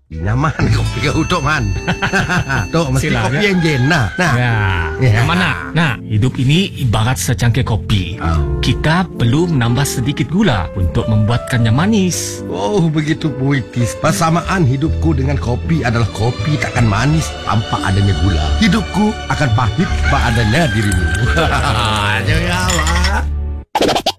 Nyaman kopi kau Tok Man. Tok mesti Sila, kopi ya? yang jena. Nah. Ya, mana? Nah, hidup ini ibarat secangkir kopi. Kita perlu menambah sedikit gula untuk membuatkannya manis. Oh, begitu puitis. Persamaan hidupku dengan kopi adalah kopi takkan manis tanpa adanya gula. Hidupku akan pahit tanpa adanya dirimu. Jangan